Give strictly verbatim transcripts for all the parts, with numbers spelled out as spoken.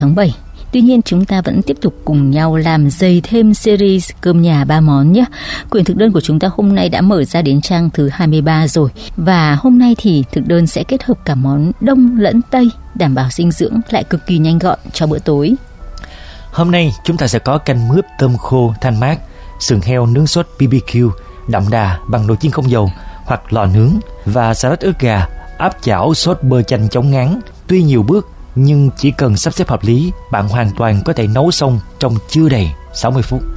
tháng bảy. Tuy nhiên chúng ta vẫn tiếp tục cùng nhau làm dày thêm series cơm nhà ba món nhé. Quyển thực đơn của chúng ta hôm nay đã mở ra đến trang thứ hai mươi ba rồi. Và hôm nay thì thực đơn sẽ kết hợp cả món Đông lẫn Tây, đảm bảo dinh dưỡng lại cực kỳ nhanh gọn cho bữa tối. Hôm nay chúng ta sẽ có canh mướp tôm khô thanh mát, sườn heo nướng sốt bê bê kiu đậm đà bằng nồi chiên không dầu hoặc lò nướng, và salad ức gà áp chảo sốt bơ chanh chống ngán. Tuy nhiều bước nhưng chỉ cần sắp xếp hợp lý, bạn hoàn toàn có thể nấu xong trong chưa đầy sáu mươi phút.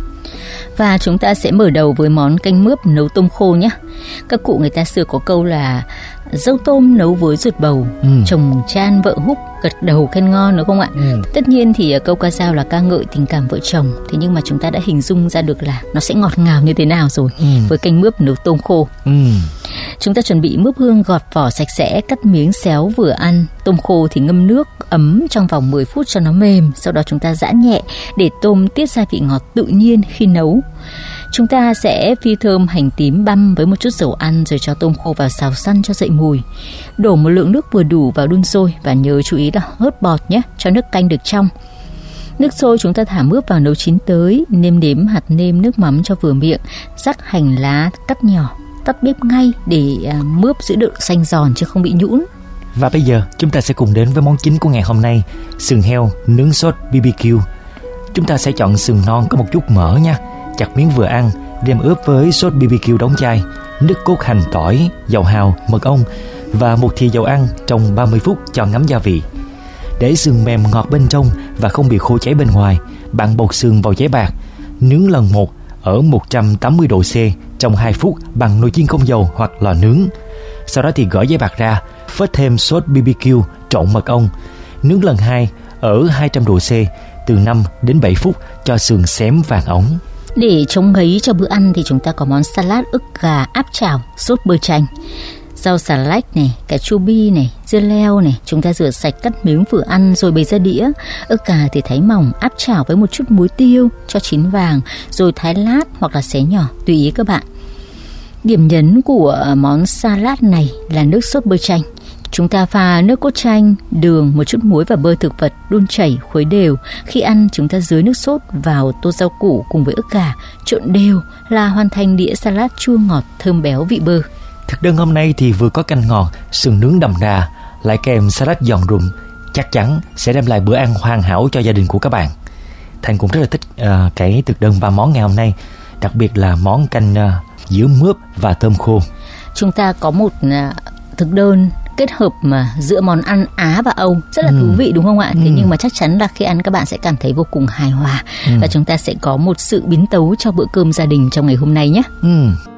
Và chúng ta sẽ mở đầu với món canh mướp nấu tôm khô nhé. Các cụ người ta xưa có câu là dâu tôm nấu với ruột bầu, ừ. chồng chan vợ húc, gật đầu khen ngon, đúng không ạ? Ừ. Tất nhiên thì câu ca dao là ca ngợi tình cảm vợ chồng. Thế nhưng mà chúng ta đã hình dung ra được là nó sẽ ngọt ngào như thế nào rồi, ừ. với canh mướp nấu tôm khô. Ừ. Chúng ta chuẩn bị mướp hương gọt vỏ sạch sẽ, cắt miếng xéo vừa ăn. Tôm khô thì ngâm nước ấm trong vòng mười phút cho nó mềm. Sau đó chúng ta giã nhẹ để tôm tiết ra vị ngọt tự nhiên khi nấu. Chúng ta sẽ phi thơm hành tím băm với một chút dầu ăn, rồi cho tôm khô vào xào săn cho dậy mùi. Đổ một lượng nước vừa đủ vào đun sôi, và nhớ chú ý là hớt bọt nhé, cho nước canh được trong. Nước sôi chúng ta thả mướp vào nấu chín tới, nêm nếm hạt nêm, nước mắm cho vừa miệng, rắc hành lá cắt nhỏ, tắt bếp ngay để mướp giữ được xanh giòn chứ không bị nhũn. Và bây giờ chúng ta sẽ cùng đến với món chính của ngày hôm nay, sườn heo nướng sốt bê bê kiu. Chúng ta sẽ chọn sườn non có một chút mỡ nha, chặt miếng vừa ăn, đem ướp với sốt bê bê kiu đóng chai, nước cốt hành tỏi, dầu hào, mật ong và một thìa dầu ăn trong ba mươi phút cho ngấm gia vị. Để sườn mềm ngọt bên trong và không bị khô cháy bên ngoài, bạn bột sườn vào giấy bạc, nướng lần một ở một trăm tám mươi độ C trong hai phút bằng nồi chiên không dầu hoặc lò nướng. Sau đó thì gỡ giấy bạc ra, phết thêm sốt bê bê kiu trộn mật ong, nướng lần hai ở hai trăm độ C từ năm đến bảy phút cho sườn xém vàng óng. Để chống ngấy cho bữa ăn thì chúng ta có món salad ức gà áp chảo sốt bơ chanh. Rau xà lách này, cà chua bi này, dưa leo này, chúng ta rửa sạch cắt miếng vừa ăn rồi bày ra đĩa. Ức gà thì thái mỏng, áp chảo với một chút muối tiêu cho chín vàng, rồi thái lát hoặc là xé nhỏ, tùy ý các bạn. Điểm nhấn của món salad này là nước sốt bơ chanh. Chúng ta pha nước cốt chanh, đường, một chút muối và bơ thực vật, đun chảy khuấy đều. Khi ăn chúng ta rưới nước sốt vào tô rau củ cùng với ức gà, trộn đều là hoàn thành đĩa salad chua ngọt thơm béo vị bơ. Thực đơn hôm nay thì vừa có canh ngọt, sườn nướng đậm đà, lại kèm salad giòn rụm, chắc chắn sẽ đem lại bữa ăn hoàn hảo cho gia đình của các bạn. Thành cũng rất là thích uh, cái thực đơn ba món ngày hôm nay, đặc biệt là món canh uh, giữa mướp và tôm khô. Chúng ta có một uh, thực đơn kết hợp mà giữa món ăn Á và Âu rất là ừ. thú vị, đúng không ạ? Thế ừ. nhưng mà chắc chắn là khi ăn các bạn sẽ cảm thấy vô cùng hài hòa, ừ. và chúng ta sẽ có một sự biến tấu cho bữa cơm gia đình trong ngày hôm nay nhé. Ừ.